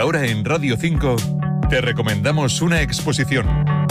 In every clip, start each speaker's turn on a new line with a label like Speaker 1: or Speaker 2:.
Speaker 1: ahora en Radio 5 te recomendamos una exposición.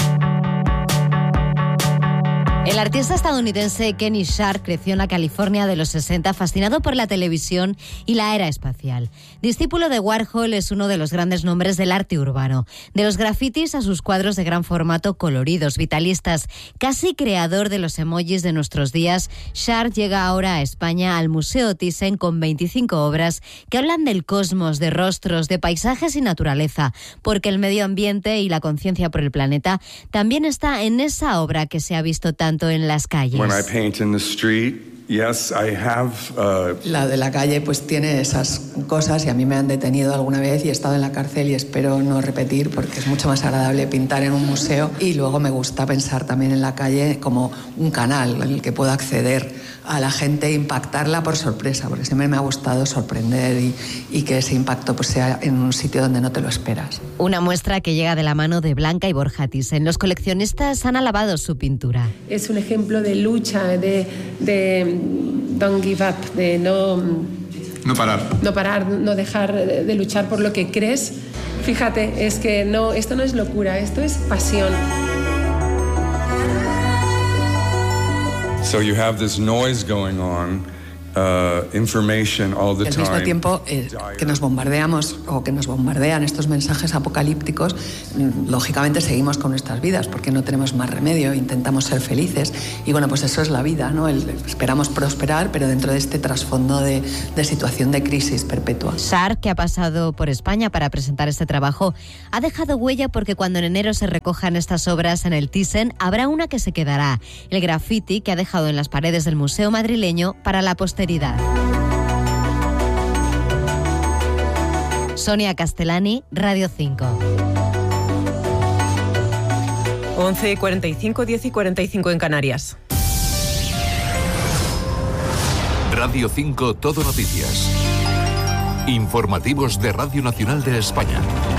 Speaker 2: El artista estadounidense Kenny Sharp creció en la California de los 60, fascinado por la televisión y la era espacial. Discípulo de Warhol, es uno de los grandes nombres del arte urbano. De los grafitis a sus cuadros de gran formato, coloridos, vitalistas, casi creador de los emojis de nuestros días, Sharp llega ahora a España al Museo Thyssen con 25 obras que hablan del cosmos, de rostros, de paisajes y naturaleza, porque el medio ambiente y la conciencia por el planeta también está en esa obra que se ha visto tanto en las calles.
Speaker 3: When I paint in the street, yes, I have,
Speaker 4: La de la calle pues tiene esas cosas y a mí me han detenido alguna vez y he estado en la cárcel y espero no repetir porque es mucho más agradable pintar en un museo, y luego me gusta pensar también en la calle como un canal en el que puedo acceder a la gente e impactarla por sorpresa, porque siempre me ha gustado sorprender y que ese impacto pues sea en un sitio donde no te lo esperas.
Speaker 2: Una muestra que llega de la mano de Blanca y Borja Thyssen. Los coleccionistas han alabado su pintura.
Speaker 5: Es un ejemplo de lucha, de don't give up, de no parar, no dejar de luchar por lo que crees. Fíjate, es que no, esto no es locura, esto es pasión.
Speaker 3: so you have this noise going on, information all the time.
Speaker 4: Al mismo tiempo que nos bombardeamos o que nos bombardean estos mensajes apocalípticos, lógicamente seguimos con nuestras vidas porque no tenemos más remedio, intentamos ser felices y bueno, pues eso es la vida, ¿no? Esperamos prosperar, pero dentro de este trasfondo de situación de crisis perpetua.
Speaker 2: Sharp, que ha pasado por España para presentar este trabajo, ha dejado huella porque cuando en enero se recojan estas obras en el Thyssen, habrá una que se quedará, el graffiti que ha dejado en las paredes del Museo madrileño para la posteridad. Sonia Castellani, Radio 5.
Speaker 6: 11:45, 10:45 en Canarias.
Speaker 1: Radio 5 Todo Noticias. Informativos de Radio Nacional de España.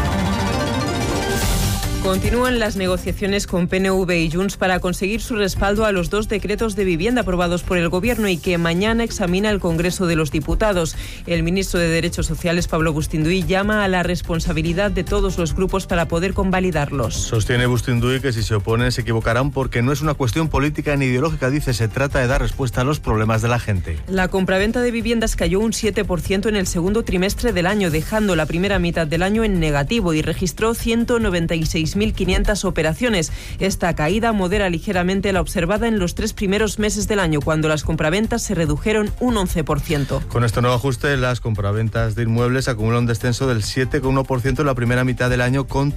Speaker 6: Continúan las negociaciones con PNV y Junts para conseguir su respaldo a los 2 decretos de vivienda aprobados por el Gobierno y que mañana examina el Congreso de los Diputados. El ministro de Derechos Sociales, Pablo Bustinduy, llama a la responsabilidad de todos los grupos para poder convalidarlos.
Speaker 7: Sostiene Bustinduy que si se oponen se equivocarán porque no es una cuestión política ni ideológica, dice, se trata de dar respuesta a los problemas de la gente.
Speaker 6: La compraventa de viviendas cayó un 7% en el segundo trimestre del año, dejando la primera mitad del año en negativo y registró 196.500 operaciones. Esta caída modera ligeramente la observada en los 3 primeros meses del año, cuando las compraventas se redujeron un 11%.
Speaker 7: Con este nuevo ajuste, las compraventas de inmuebles acumulan un descenso del 7,1% en la primera mitad del año, con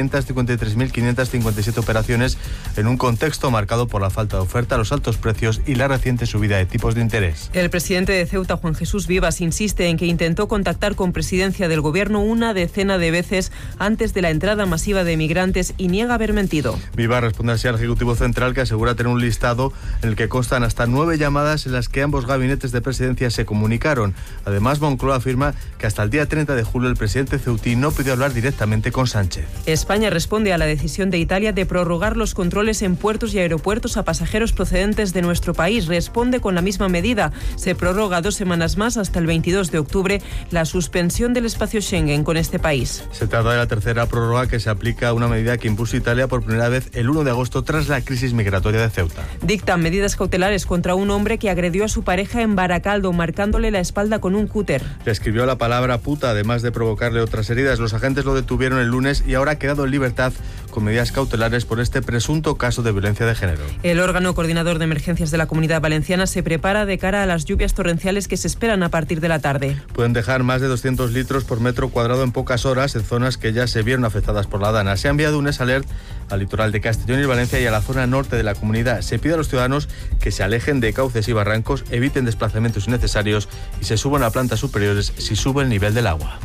Speaker 7: 353.557 operaciones, en un contexto marcado por la falta de oferta, los altos precios y la reciente subida de tipos de interés.
Speaker 6: El presidente de Ceuta, Juan Jesús Vivas, insiste en que intentó contactar con presidencia del Gobierno una decena de veces antes de la entrada masiva de migrantes y niega haber mentido.
Speaker 7: Vivas responde así al Ejecutivo Central, que asegura tener un listado en el que constan hasta 9 llamadas en las que ambos gabinetes de presidencia se comunicaron. Además, Moncloa afirma que hasta el día 30 de julio el presidente ceutí no pidió hablar directamente con Sánchez.
Speaker 6: España responde a la decisión de Italia de prorrogar los controles en puertos y aeropuertos a pasajeros procedentes de nuestro país. Responde con la misma medida. Se prorroga 2 semanas más, hasta el 22 de octubre, la suspensión del espacio Schengen con este país.
Speaker 7: Se trata de la tercera prórroga que se aplica a una medida que impuso Italia por primera vez el 1 de agosto tras la crisis migratoria de Ceuta.
Speaker 6: Dictan medidas cautelares contra un hombre que agredió a su pareja en Baracaldo, marcándole la espalda con un cúter.
Speaker 7: Le escribió la palabra puta, además de provocarle otras heridas. Los agentes lo detuvieron el lunes y ahora ha quedado en libertad con medidas cautelares por este presunto caso de violencia de género.
Speaker 6: El órgano coordinador de emergencias de la Comunidad Valenciana se prepara de cara a las lluvias torrenciales que se esperan a partir de la tarde.
Speaker 7: Pueden dejar más de 200 litros por metro cuadrado en pocas horas en zonas que ya se vieron afectadas por la dana. Se ha enviado un alert al litoral de Castellón y Valencia y a la zona norte de la comunidad. Se pide a los ciudadanos que se alejen de cauces y barrancos, eviten desplazamientos innecesarios y se suban a plantas superiores si sube el nivel del agua.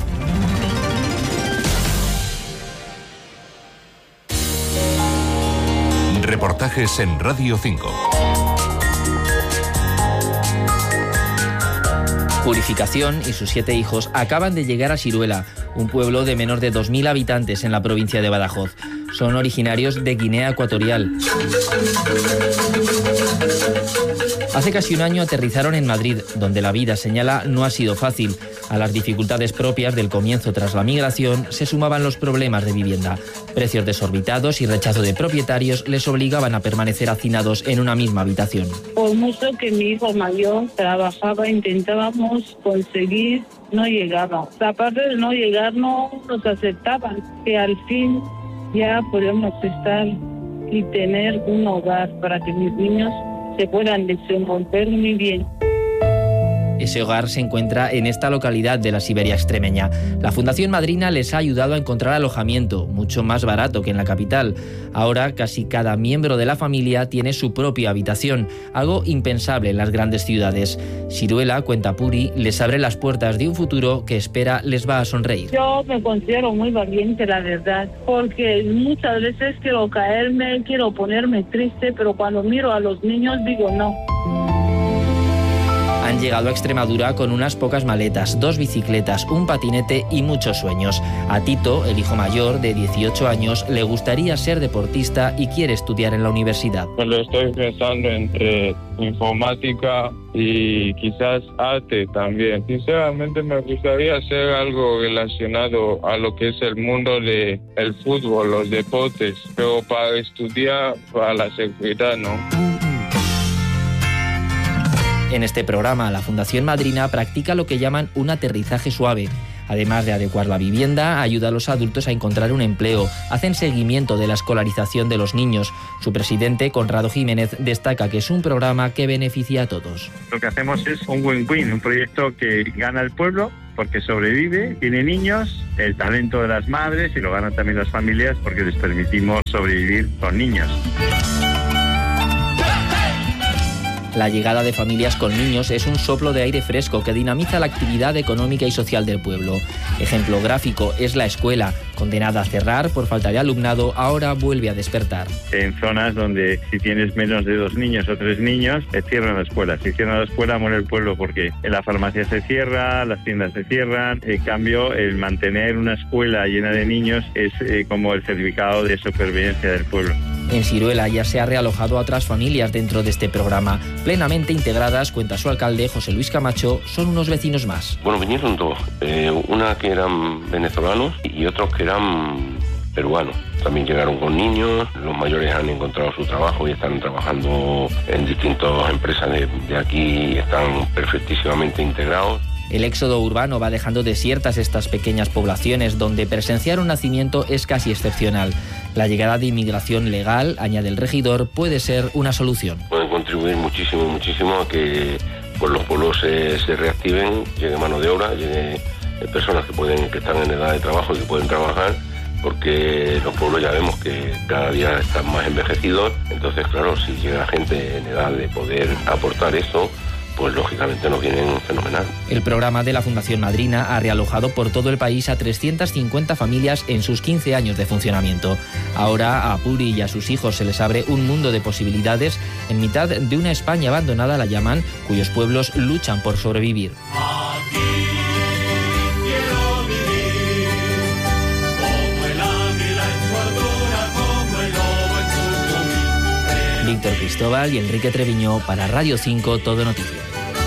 Speaker 1: Reportajes en Radio 5.
Speaker 8: Purificación y sus 7 hijos acaban de llegar a Siruela, un pueblo de menos de 2.000 habitantes en la provincia de Badajoz. Son originarios de Guinea Ecuatorial. Hace casi un año aterrizaron en Madrid, donde la vida, señala, no ha sido fácil. A las dificultades propias del comienzo tras la migración se sumaban los problemas de vivienda. Precios desorbitados y rechazo de propietarios les obligaban a permanecer hacinados en una misma habitación.
Speaker 9: Por mucho que mi hijo mayor trabajaba, intentábamos conseguir, no llegaba. Aparte de no llegar, no nos aceptaban. Que al fin ya podemos estar y tener un hogar para que mis niños se puedan desenvolver muy bien.
Speaker 8: Ese hogar se encuentra en esta localidad de la Siberia extremeña. La Fundación Madrina les ha ayudado a encontrar alojamiento, mucho más barato que en la capital. Ahora casi cada miembro de la familia tiene su propia habitación, algo impensable en las grandes ciudades. Siruela, cuenta Puri, les abre las puertas de un futuro que espera les va a sonreír.
Speaker 9: Yo me considero muy valiente, la verdad, porque muchas veces quiero caerme, quiero ponerme triste, pero cuando miro a los niños digo no.
Speaker 8: Han llegado a Extremadura con unas pocas maletas, 2 bicicletas, un patinete y muchos sueños. A Tito, el hijo mayor, de 18 años, le gustaría ser deportista y quiere estudiar en la universidad.
Speaker 10: Me lo estoy pensando entre informática y quizás arte también. Sinceramente me gustaría hacer algo relacionado a lo que es el mundo del fútbol, los deportes, pero para estudiar para la seguridad, ¿no?
Speaker 8: En este programa, la Fundación Madrina practica lo que llaman un aterrizaje suave. Además de adecuar la vivienda, ayuda a los adultos a encontrar un empleo, hacen seguimiento de la escolarización de los niños. Su presidente, Conrado Jiménez, destaca que es un programa que beneficia a todos.
Speaker 11: Lo que hacemos es un win-win, un proyecto que gana el pueblo porque sobrevive, tiene niños, el talento de las madres y lo ganan también las familias porque les permitimos sobrevivir con niños.
Speaker 8: La llegada de familias con niños es un soplo de aire fresco que dinamiza la actividad económica y social del pueblo. Ejemplo gráfico es la escuela, condenada a cerrar por falta de alumnado, ahora vuelve a despertar.
Speaker 11: En zonas donde si tienes menos de 2 niños o 3 niños, cierran la escuela. Si cierran la escuela, muere el pueblo porque la farmacia se cierra, las tiendas se cierran. En cambio, el mantener una escuela llena de niños es como el certificado de supervivencia del pueblo.
Speaker 8: En Siruela ya se ha realojado a otras familias dentro de este programa. Plenamente integradas, cuenta su alcalde, José Luis Camacho, son unos vecinos más.
Speaker 12: Bueno, vinieron 2, una que eran venezolanos y otros que eran peruanos. También llegaron con niños, los mayores han encontrado su trabajo y están trabajando en distintas empresas de aquí y están perfectísimamente integrados.
Speaker 8: El éxodo urbano va dejando desiertas estas pequeñas poblaciones donde presenciar un nacimiento es casi excepcional. La llegada de inmigración legal, añade el regidor, puede ser una solución.
Speaker 12: Pueden contribuir muchísimo a que los pueblos se reactiven, llegue mano de obra, llegue personas que están en edad de trabajo y que pueden trabajar, porque los pueblos ya vemos que cada día están más envejecidos. Entonces, claro, si llega gente en edad de poder aportar eso, pues lógicamente nos vienen fenomenal.
Speaker 8: El programa de la Fundación Madrina ha realojado por todo el país a 350 familias en sus 15 años de funcionamiento. Ahora a Puri y a sus hijos se les abre un mundo de posibilidades en mitad de una España abandonada, la llaman, cuyos pueblos luchan por sobrevivir. Víctor Cristóbal y Enrique Treviño para Radio 5 Todo Noticias.